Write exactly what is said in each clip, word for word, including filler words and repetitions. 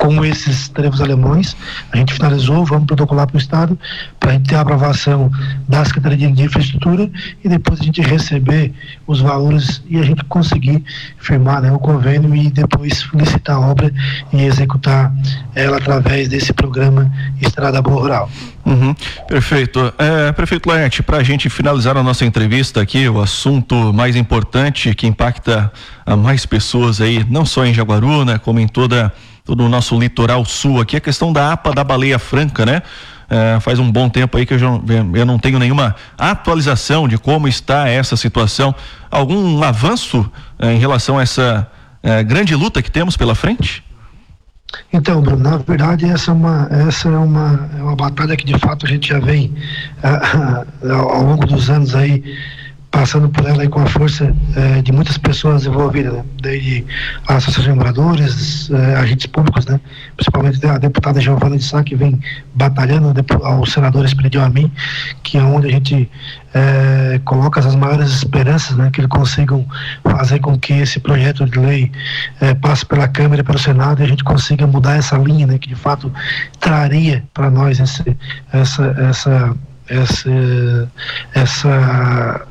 com esses trevos alemães. A gente finalizou, vamos protocolar para o Estado, para a gente ter a aprovação da Secretaria de Infraestrutura e depois a gente receber os valores e a gente conseguir firmar, né, o convênio e depois licitar a obra e executar ela através desse programa Estrada Boa Rural. Uhum, perfeito. É, prefeito Laerte, para a gente finalizar a nossa entrevista aqui, o assunto mais importante que impacta a mais pessoas aí, não só em Jaguaruna, como em toda, todo o nosso litoral sul aqui, a questão da A P A da Baleia Franca, né? É, faz um bom tempo aí que eu, já, eu não tenho nenhuma atualização de como está essa situação. Algum avanço é, em relação a essa é, grande luta que temos pela frente? Então, Bruno, na verdade essa é uma, essa é uma, é uma batalha que de fato a gente já vem ah, ao longo dos anos aí passando por ela aí com a força eh, de muitas pessoas envolvidas, né? Desde a Associação de Moradores, eh, agentes públicos, né? Principalmente a deputada Giovana de Sá, que vem batalhando, ao senador Esperidião a mim, que é onde a gente eh, coloca as maiores esperanças, né? Que eles consigam fazer com que esse projeto de lei eh, passe pela Câmara e pelo Senado e a gente consiga mudar essa linha, né? Que de fato traria para nós esse, essa, essa, essa, essa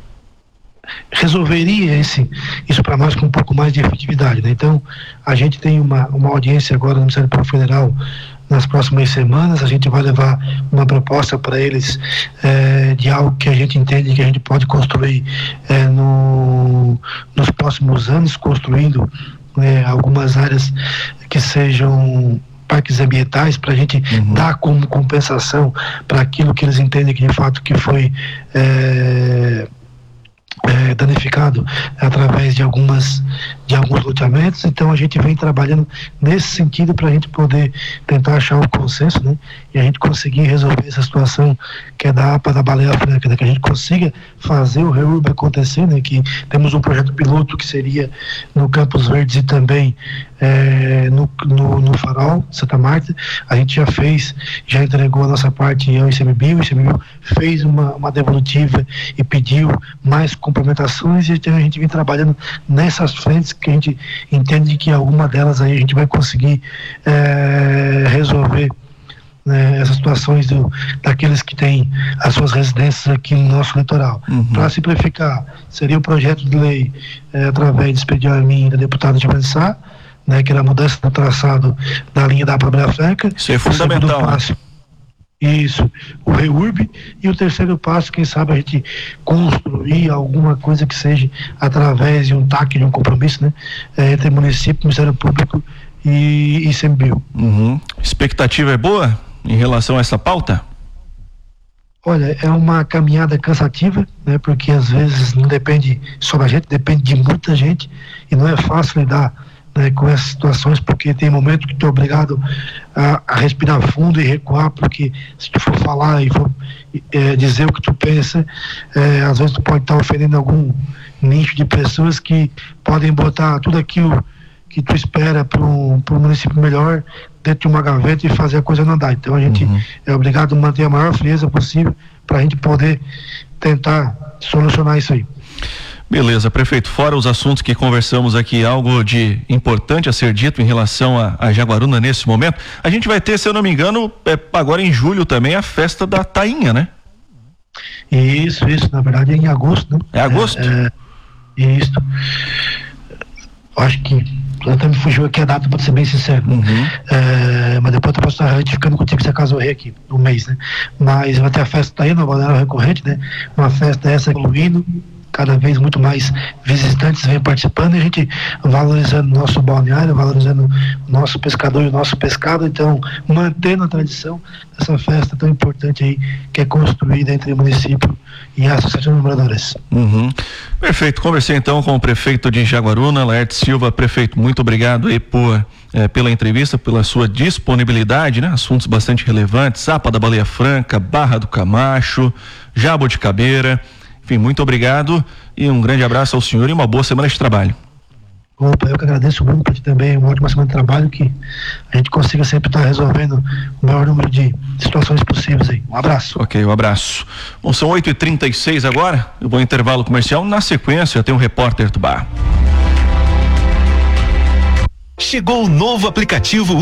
resolveria esse, isso para nós com um pouco mais de efetividade, né? Então, a gente tem uma, uma audiência agora no Ministério Público Federal nas próximas semanas, a gente vai levar uma proposta para eles eh, de algo que a gente entende que a gente pode construir eh, no, nos próximos anos, construindo eh, algumas áreas que sejam parques ambientais para a gente uhum. dar como compensação para aquilo que eles entendem que de fato que foi eh, É, danificado através de algumas de alguns loteamentos. Então a gente vem trabalhando nesse sentido para a gente poder tentar achar um consenso, né? E a gente conseguir resolver essa situação que é da A P A da Baleia Franca, né? Que a gente consiga fazer o reurb acontecer, né? Que temos um projeto piloto que seria no Campos Verdes e também é, no, no, no Farol, Santa Marta. A gente já fez, já entregou a nossa parte ao I C M B I, o I C M B I fez uma, uma devolutiva e pediu mais complementações, e então a gente vem trabalhando nessas frentes que a gente entende que alguma delas aí a gente vai conseguir é, resolver, né, essas situações do, daqueles que têm as suas residências aqui no nosso litoral. Uhum. Para simplificar, seria um projeto de lei é, através de Expedião a mim da deputada de Sá, né, que era a mudança do traçado da linha da Baleia Franca. Isso é fundamental. Passo, isso, o reurb, e o terceiro passo, quem sabe a gente construir alguma coisa que seja através de um T A C, de um compromisso, né, entre município, Ministério Público e I C M B I. Uhum. Expectativa é boa em relação a essa pauta? Olha, é uma caminhada cansativa, né, porque às vezes não depende só da gente, depende de muita gente, e não é fácil lidar, né, com essas situações, porque tem momentos que tu é obrigado a, a respirar fundo e recuar, porque se tu for falar e for é, dizer o que tu pensa, é, às vezes tu pode estar ofendendo algum nicho de pessoas que podem botar tudo aquilo que tu espera para um município melhor dentro de uma gaveta e fazer a coisa não andar. Então a gente uhum. é obrigado a manter a maior frieza possível para a gente poder tentar solucionar isso aí. Beleza, prefeito, fora os assuntos que conversamos aqui, algo de importante a ser dito em relação a, a Jaguaruna nesse momento, a gente vai ter, se eu não me engano, é, agora em julho também, a festa da Tainha, né? Isso, isso, na verdade é em agosto, né? É agosto? É, é, isso. Acho que até me fugiu aqui a data, para ser bem sincero. Uhum. É, mas depois eu posso estar retificando contigo se acaso eu errei aqui, no mês, né? Mas vai ter a festa da Tainha, uma maneira recorrente, né? Uma festa essa evoluindo, cada vez muito mais visitantes vêm participando, e a gente valorizando o nosso balneário, valorizando o nosso pescador e o nosso pescado, então mantendo a tradição dessa festa tão importante aí, que é construída entre o município e a Associação de Moradores. Uhum. Perfeito, conversei então com o prefeito de Jaguaruna, Laerte Silva. Prefeito, muito obrigado aí por, eh, pela entrevista, pela sua disponibilidade, né? Assuntos bastante relevantes, A P A da Baleia Franca, Barra do Camacho, Jabuticabeira. Enfim, muito obrigado e um grande abraço ao senhor e uma boa semana de trabalho. Opa, eu que agradeço muito para ti também, uma ótima semana de trabalho, que a gente consiga sempre estar resolvendo o maior número de situações possíveis aí. Um abraço. Ok, um abraço. Bom, são oito e trinta e seis agora, eu vou intervalo comercial, na sequência tem um repórter do bar. Chegou o novo aplicativo